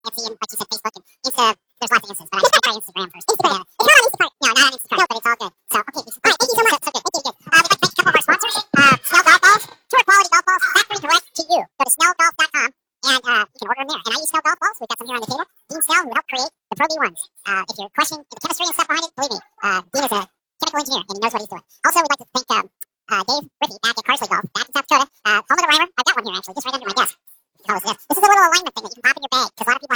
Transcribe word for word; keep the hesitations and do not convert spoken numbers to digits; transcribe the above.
Etsy and, like you said, Facebook and Insta. There's lots of Instas, but I, I try Instagram first. Instagram. It's not on Instacart. No, not on Instacart. No, but it's all good. So, okay. All right, thank you so much. So, so good. Thank you. Good. Uh, we'd like to thank a couple of our sponsors. Uh, Snell Golf Balls. Tour quality golf balls. Factory direct to you. Go to snell golf dot com and uh, you can order them there. And I use Snell Golf Balls. We've got some here on the table. Dean Snell, who helped create the Pro V ones. Uh, if you're questioning the chemistry and stuff behind it, believe me, uh, Dean is a chemical engineer and he knows what he's doing. Also, we'd like to thank um, uh, Dave Riffy back at Carsley Golf, back in South Dakota. Uh, home of the Rhymer. I've got one here actually, just right under my desk.